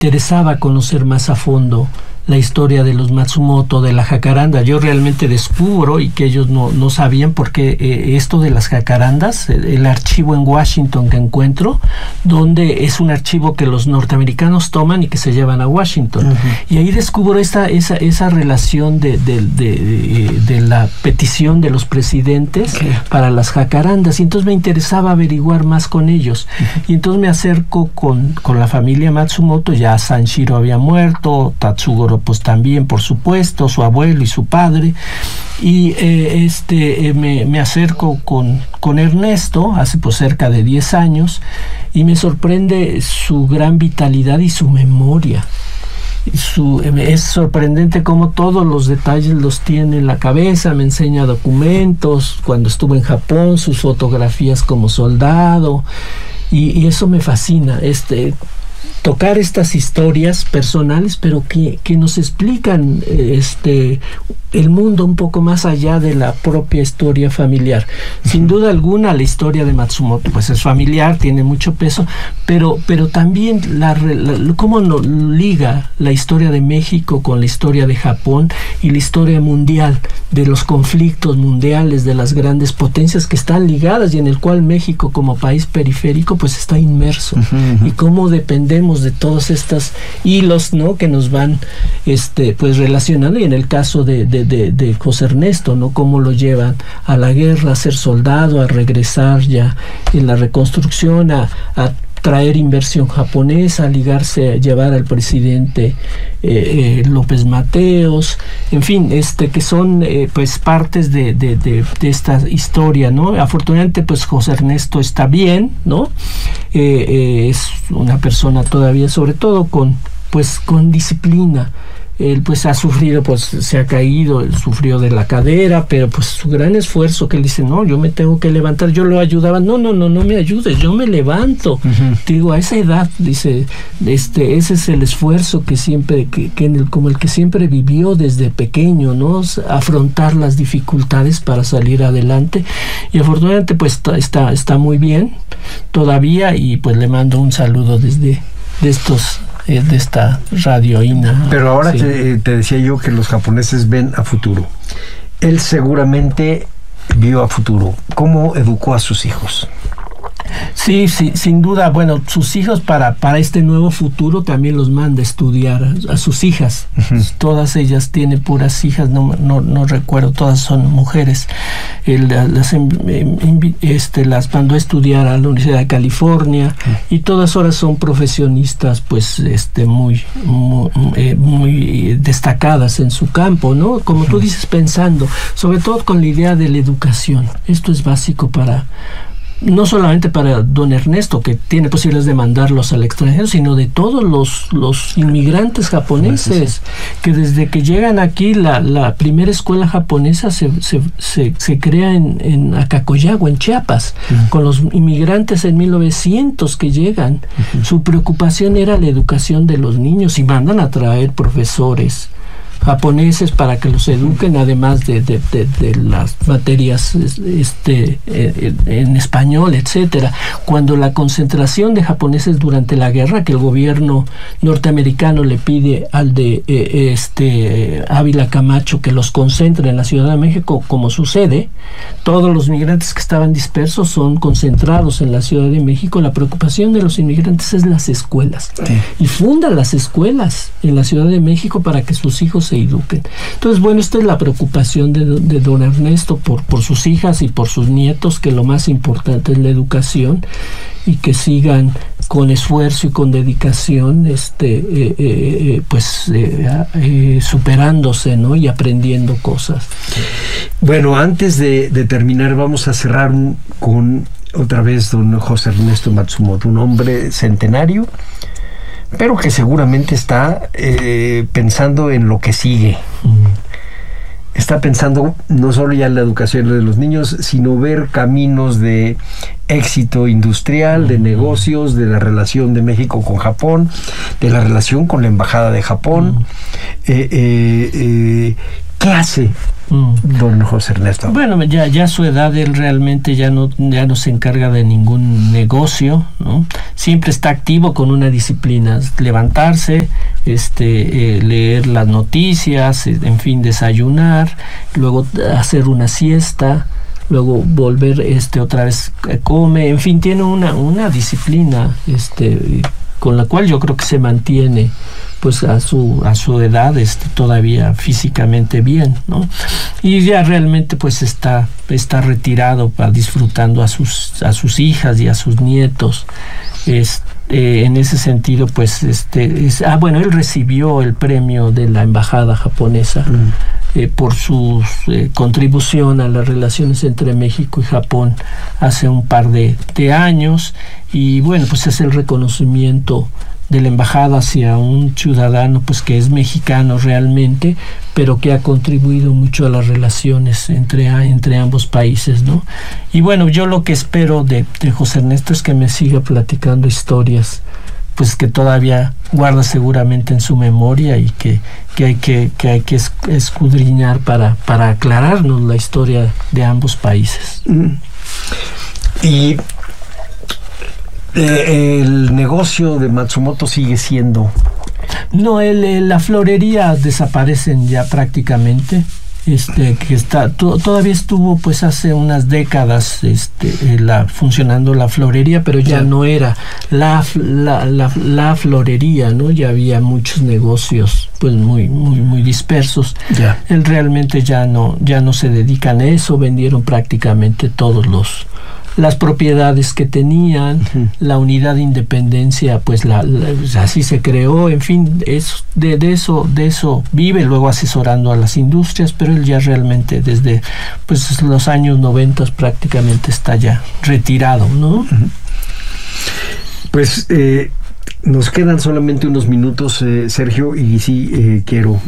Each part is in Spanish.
interesaba conocer más a fondo la historia de los Matsumoto, de la jacaranda. Yo realmente descubro, y que ellos no sabían, porque esto de las jacarandas, el archivo en Washington que encuentro, donde es un archivo que los norteamericanos toman y que se llevan a Washington. Uh-huh. Y ahí descubro esa relación de la petición de los presidentes para las jacarandas, y entonces me interesaba averiguar más con ellos. Uh-huh. Y entonces me acerco con la familia Matsumoto. Ya Sanshiro había muerto, Tatsugoro pues también, por supuesto, su abuelo y su padre, y me acerco con Ernesto hace pues cerca de 10 años, y me sorprende su gran vitalidad y su memoria. Es sorprendente cómo todos los detalles los tiene en la cabeza. Me enseña documentos cuando estuvo en Japón, sus fotografías como soldado, y eso me fascina, tocar estas historias personales, pero que nos explican el mundo un poco más allá de la propia historia familiar. Sin duda alguna, la historia de Matsumoto pues es familiar, tiene mucho peso, pero también cómo nos liga la historia de México con la historia de Japón y la historia mundial, de los conflictos mundiales, de las grandes potencias que están ligadas, y en el cual México como país periférico pues está inmerso. Uh-huh. Y cómo dependemos de todos estos hilos, ¿no?, que nos van pues relacionando, y en el caso de José Ernesto, ¿no?, cómo lo llevan a la guerra, a ser soldado, a regresar ya en la reconstrucción, a traer inversión japonesa, a ligarse, a llevar al presidente López Mateos, en fin, que son pues partes de esta historia, ¿no? Afortunadamente pues José Ernesto está bien, ¿no? Es una persona todavía, sobre todo con disciplina. Él pues ha sufrido, pues se ha caído, él sufrió de la cadera, pero pues su gran esfuerzo, que él dice, no, yo me tengo que levantar. Yo lo ayudaba, no me ayudes, yo me levanto. Uh-huh. Digo, a esa edad, dice, ese es el esfuerzo que siempre, como el que siempre vivió desde pequeño, ¿no? Afrontar las dificultades para salir adelante, y afortunadamente pues está muy bien todavía, y pues le mando un saludo de esta radio INA. Pero ahora sí, te decía yo que los japoneses ven a futuro. Él seguramente vio a futuro. ¿Cómo educó a sus hijos? Sí, sin duda. Bueno, sus hijos para este nuevo futuro también los manda a estudiar a sus hijas. Uh-huh. Todas ellas tienen puras hijas, no recuerdo, todas son mujeres. Las mandó a estudiar a la Universidad de California, uh-huh, y todas ahora son profesionistas pues muy destacadas en su campo, ¿no? Como tú dices, pensando sobre todo con la idea de la educación. Esto es básico no solamente para don Ernesto, que tiene posibilidades de mandarlos al extranjero, sino de todos los inmigrantes japoneses, que desde que llegan aquí, la primera escuela japonesa se crea en Acacoyagua, en Chiapas, uh-huh, con los inmigrantes en 1900 que llegan. Uh-huh. Su preocupación era la educación de los niños, y mandan a traer profesores japoneses para que los eduquen, además de las materias en español, etcétera. Cuando la concentración de japoneses durante la guerra, que el gobierno norteamericano le pide al de Ávila Camacho que los concentre en la Ciudad de México, como sucede, todos los migrantes que estaban dispersos son concentrados en la Ciudad de México. La preocupación de los inmigrantes es las escuelas, sí, y fundan las escuelas en la Ciudad de México para que sus hijos se eduquen. Entonces, bueno, esta es la preocupación de don Ernesto por sus hijas y por sus nietos, que lo más importante es la educación, y que sigan con esfuerzo y con dedicación superándose, ¿no?, y aprendiendo cosas. Bueno, antes de terminar, vamos a cerrar con otra vez don José Ernesto Matsumoto, un hombre centenario, pero que seguramente está pensando en lo que sigue. Está pensando no solo ya en la educación de los niños, sino ver caminos de éxito industrial, de negocios, de la relación de México con Japón, de la relación con la Embajada de Japón, ¿Qué hace don José Ernesto? Bueno, ya a su edad él realmente ya no se encarga de ningún negocio, ¿no? Siempre está activo con una disciplina: levantarse, leer las noticias, en fin, desayunar, luego hacer una siesta, luego volver otra vez come, en fin, tiene una disciplina con la cual yo creo que se mantiene pues a su edad todavía físicamente bien, ¿no? Y ya realmente pues está retirado, disfrutando a sus hijas y a sus nietos. En ese sentido pues bueno, él recibió el premio de la embajada japonesa por su contribución a las relaciones entre México y Japón hace un par de años, y bueno, pues es el reconocimiento de la embajada hacia un ciudadano pues que es mexicano realmente, pero que ha contribuido mucho a las relaciones entre ambos países, ¿no? Y bueno, yo lo que espero de José Ernesto es que me siga platicando historias pues que todavía guarda seguramente en su memoria, y que hay que escudriñar para aclararnos la historia de ambos países. Y el negocio de Matsumoto sigue siendo... No, la florería desaparecen ya prácticamente. Que todavía estuvo pues hace unas décadas funcionando la florería, pero ya no era la florería, ¿no? Ya había muchos negocios pues muy dispersos. Él realmente ya no se dedican a eso. Vendieron prácticamente todos las propiedades que tenían. La unidad de Independencia pues así se creó, en fin, de eso vive, luego asesorando a las industrias, pero él ya realmente desde pues los años 90 prácticamente está ya retirado, ¿no? Pues nos quedan solamente unos minutos, Sergio, y sí quiero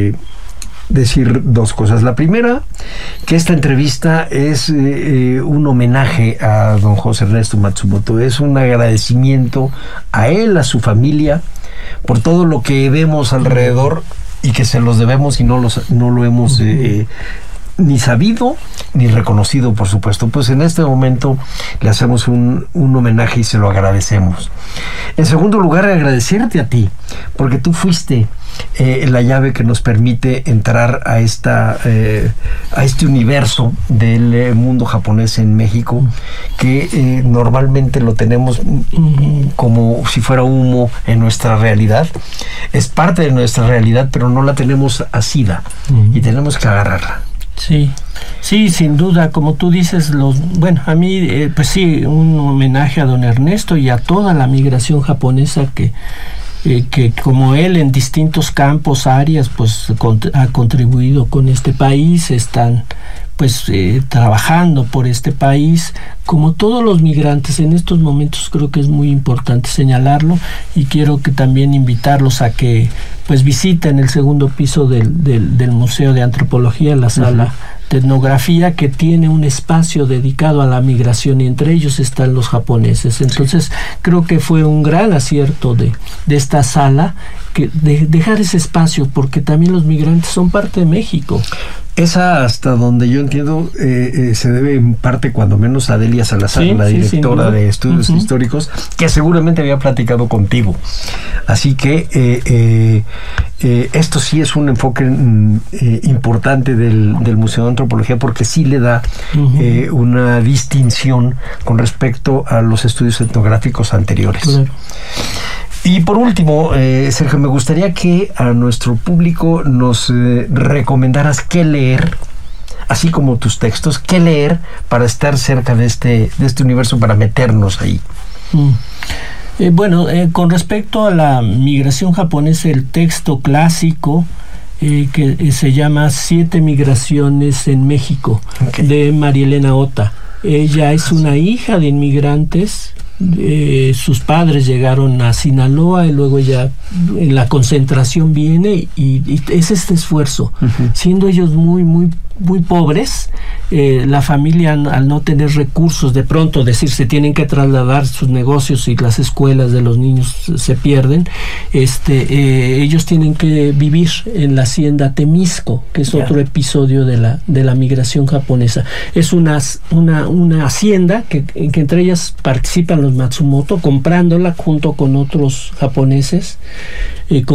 decir dos cosas. La primera, que esta entrevista es un homenaje a don José Ernesto Matsumoto, es un agradecimiento a él, a su familia, por todo lo que vemos alrededor y que se los debemos y no lo hemos ni sabido ni reconocido, por supuesto. Pues en este momento le hacemos un homenaje y se lo agradecemos. En segundo lugar, agradecerte a ti, porque tú fuiste la llave que nos permite entrar a este universo del mundo japonés en México, que normalmente lo tenemos como si fuera humo en nuestra realidad. Es parte de nuestra realidad, pero no la tenemos asida y tenemos que agarrarla. Sí, sin duda, como tú dices, bueno, a mí, pues sí, un homenaje a don Ernesto y a toda la migración japonesa que como él en distintos campos, áreas, pues ha contribuido con este país, están pues trabajando por este país, como todos los migrantes en estos momentos. Creo que es muy importante señalarlo, y quiero que también invitarlos a que pues visiten el segundo piso del Museo de Antropología, la sala de etnografía, que tiene un espacio dedicado a la migración, y entre ellos están los japoneses. Entonces creo que fue un gran acierto de esta sala de dejar ese espacio, porque también los migrantes son parte de México. Esa, hasta donde yo entiendo, se debe en parte, cuando menos, a Delia Salazar, la directora de Estudios Históricos, que seguramente había platicado contigo. Así que esto sí es un enfoque importante del Museo de Antropología, porque sí le da una distinción con respecto a los estudios etnográficos anteriores. Claro. Y por último, Sergio, me gustaría que a nuestro público nos recomendaras qué leer, así como tus textos, qué leer para estar cerca de este universo, para meternos ahí. Bueno, con respecto a la migración japonesa, el texto clásico que se llama 7 migraciones en México, de María Elena Ota. Ella es una hija de inmigrantes. Sus padres llegaron a Sinaloa, y luego ella en la concentración viene, y es este esfuerzo, siendo ellos muy muy pobres. La familia, al no tener recursos, de pronto se tienen que trasladar sus negocios y las escuelas de los niños se pierden. Ellos tienen que vivir en la hacienda Temisco, que es otro episodio de la migración japonesa. Es una hacienda que entre ellas participan los Matsumoto, comprándola junto con otros japoneses,